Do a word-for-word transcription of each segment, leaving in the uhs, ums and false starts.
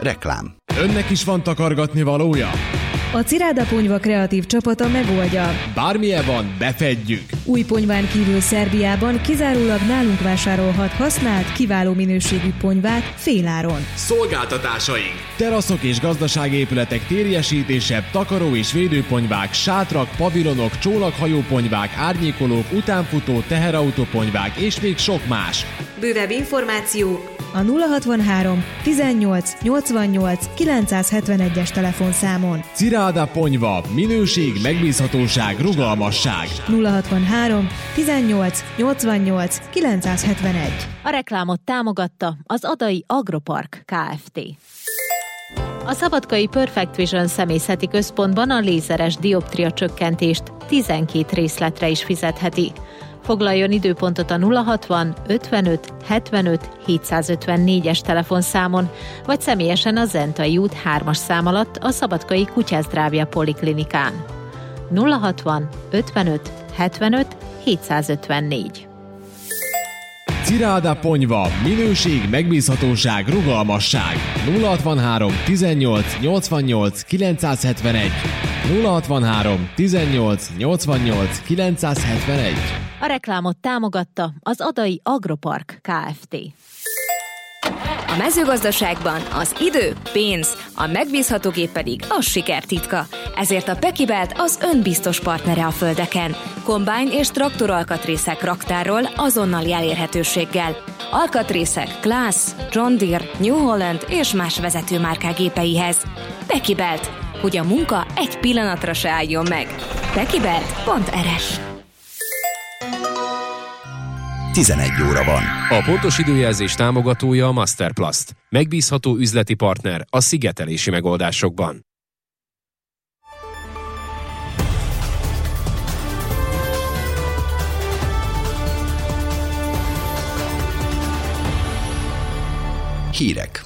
Reklám. Önnek is van takargatni valója? A Ciráda Ponyva kreatív csapata megoldja. Bármilyen van, befedjük. Új ponyván kívül Szerbiában kizárólag nálunk vásárolhat használt, kiváló minőségű ponyvát féláron. Szolgáltatásaink: teraszok és gazdaságépületek térjesítése, takaró és védőponyvák, sátrak, pavilonok, csónakhajóponyvák, árnyékolók, utánfutó, teherautóponyvák és még sok más. Bővebb információ a nulla hatvanhárom tizennyolc nyolcvannyolc kilencszázhetvenegyes telefonszámon. Ciráda Ponyva. Minőség, megbízhatóság, rugalmasság. nulla hatvanhárom tizennyolc nyolcvannyolc kilencszázhetvenegy. A reklámot támogatta az Adai Agropark Kft. A szabadkai Perfect Vision személyzeti központban a lézeres dioptria csökkentést tizenkét részletre is fizetheti. Foglaljon időpontot a nulla hatvan ötvenöt hetvenöt hétszázötvennégyes telefonszámon, vagy személyesen a Zentai út hármas szám alatt a Szabadkai Kutyázdrávja Poliklinikán. nulla hatvan ötvenöt hetvenöt hétszázötvennégy. Ciráda Ponyva. Minőség, megbízhatóság, rugalmasság. nulla hatvanhárom tizennyolc nyolcvannyolc kilencszázhetvenegy. nulla hatvanhárom tizennyolc nyolcvannyolc kilencszázhetvenegy. A reklámot támogatta az Adai Agropark Kft. A mezőgazdaságban az idő, pénz, a megbízható gép pedig a siker titka. Ezért a Pekibelt az önbiztos partnere a földeken. Kombájn és traktoralkatrészek raktárról azonnali elérhetőséggel. Alkatrészek Class, John Deere, New Holland és más vezetőmárkák gépeihez. Pekibelt, hogy a munka egy pillanatra se álljon meg. Pekibelt pont er es. tizenegy óra van. A pontos időjelzés támogatója a Masterplast. Megbízható üzleti partner a szigetelési megoldásokban. Hírek.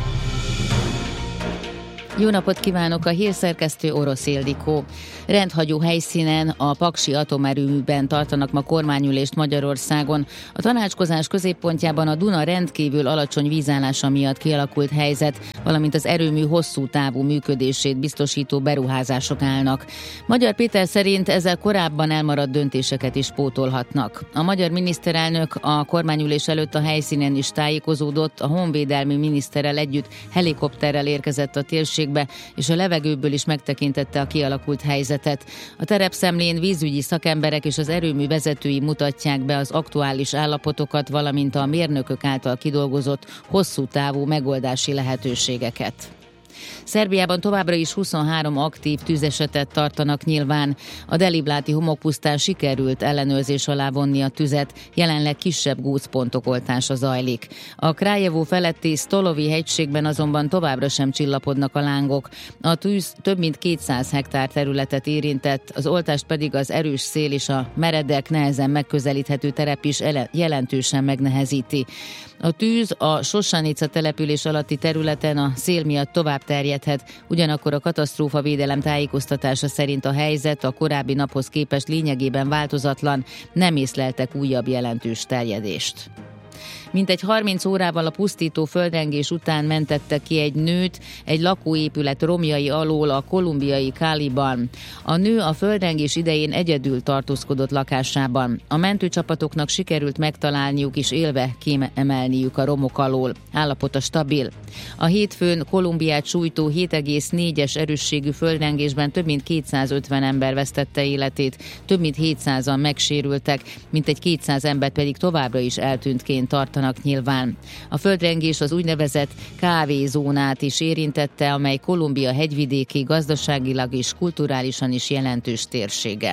Jó napot kívánok, a hírszerkesztő Orosz Ildikó. Rendhagyó helyszínen, a Paksi atomerőműben tartanak ma kormányülést Magyarországon. A tanácskozás középpontjában a Duna rendkívül alacsony vízállása miatt kialakult helyzet, valamint az erőmű hosszú távú működését biztosító beruházások állnak. Magyar Péter szerint ezzel korábban elmaradt döntéseket is pótolhatnak. A magyar miniszterelnök a kormányülés előtt a helyszínen is tájékozódott, a honvédelmi miniszterrel együtt helikopterrel érkezett a térségbe, és a levegőből is megtekintette a kialakult helyzetet. A terepszemlén vízügyi szakemberek és az erőmű vezetői mutatják be az aktuális állapotokat, valamint a mérnökök által kidolgozott hosszú távú megoldási lehetőségeket. Szerbiában továbbra is huszonhárom aktív tűzesetet tartanak nyilván. A Delibláti homokpusztán sikerült ellenőrzés alá vonni a tüzet, jelenleg kisebb gócpontok oltása zajlik. A Krályevo feletti Stolovi hegységben azonban továbbra sem csillapodnak a lángok. A tűz több mint kétszáz hektár területet érintett, az oltást pedig az erős szél és a meredek, nehezen megközelíthető terep is jelentősen megnehezíti. A tűz a Sosanica település alatti területen a szél miatt tovább terjedhet, ugyanakkor a katasztrófavédelem tájékoztatása szerint a helyzet a korábbi naphoz képest lényegében változatlan, nem észleltek újabb jelentős terjedést. Mintegy harminc órával a pusztító földrengés után mentette ki egy nőt egy lakóépület romjai alól a kolumbiai Caliban. A nő a földrengés idején egyedül tartózkodott lakásában. A mentőcsapatoknak sikerült megtalálniuk és élve kiemelniük a romok alól. Állapota stabil. A hétfőn Kolumbiát sújtó hét egész négyes erősségű földrengésben több mint kétszázötven ember vesztette életét, több mint hétszázan megsérültek, mintegy kétszáz ember pedig továbbra is eltűntként tartanak nyilván. A földrengés az úgynevezett kávézónát is érintette, amely Kolumbia hegyvidéki gazdaságilag és kulturálisan is jelentős térsége.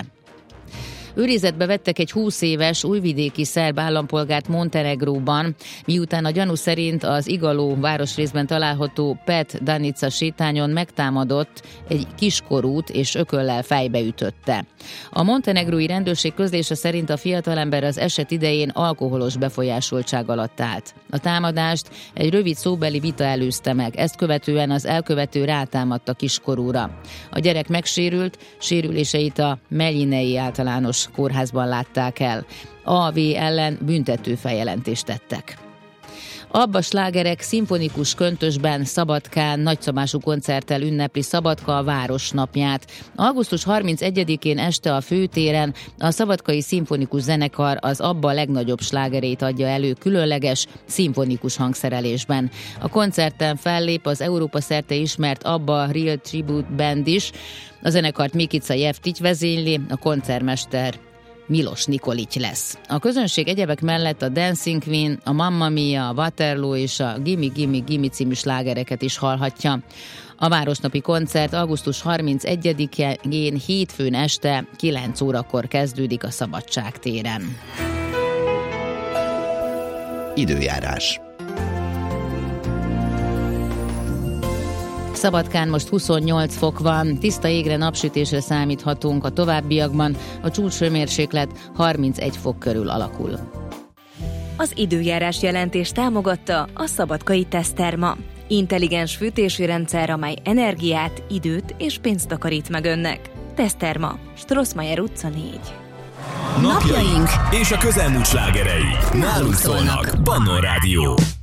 Őrizetbe vettek egy húsz éves újvidéki szerb állampolgárt Montenegróban, miután a gyanú szerint az Igaló városrészben található Pet Danica sétányon megtámadott egy kiskorút és ököllel fejbe ütötte. A montenegrói rendőrség közlése szerint a fiatalember az eset idején alkoholos befolyásoltság alatt állt. A támadást egy rövid szóbeli vita előzte meg, ezt követően az elkövető rátámadt a kiskorúra. A gyerek megsérült, sérüléseit a Melinei általános kórházban látták el. á vé ellen büntető feljelentést tettek. Abba slágerek szimfonikus köntösben Szabadkán nagyszabású koncerttel ünnepli Szabadka a Városnapját. augusztus harmincegyedikén este a főtéren a Szabadkai Szimfonikus Zenekar az Abba legnagyobb slágerét adja elő különleges szimfonikus hangszerelésben. A koncerten fellép az Európa szerte ismert Abba Real Tribute Band is. A zenekart Mikica Jeftics vezényli, a koncertmester Milos Nikolic lesz. A közönség egyebek mellett a Dancing Queen, a Mamma Mia, a Waterloo és a Gimme Gimme Gimme című slágereket is hallhatja. A városnapi koncert augusztus harmincegyedikén hétfőn este kilenc órakor kezdődik a Szabadság téren. Időjárás. Szabadkán most huszonnyolc fok van, tiszta égre, napsütésre számíthatunk, a továbbiakban a csúcshőmérséklet harmincegy fok körül alakul. Az időjárás jelentés támogatta a Szabadkai Teszterma. Intelligens fűtési rendszer, amely energiát, időt és pénzt takarít meg önnek. Teszterma, Strossmayer utca négy. Napjaink és a közelmúlt slágerei nálunk szólnak. Pannon Rádió.